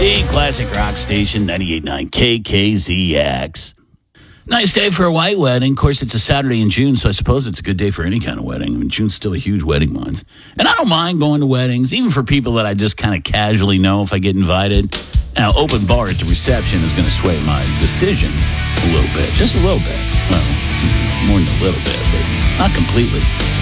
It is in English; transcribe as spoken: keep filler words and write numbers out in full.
The classic rock station, ninety-eight point nine K K Z X. Nice day for a white wedding. Of course, it's a Saturday in June, so I suppose it's a good day for any kind of wedding. I mean, June's still a huge wedding month. And I don't mind going to weddings, even for people that I just kind of casually know if I get invited. Now, open bar at the reception is going to sway my decision a little bit, just a little bit. Well, more than a little bit, but not completely.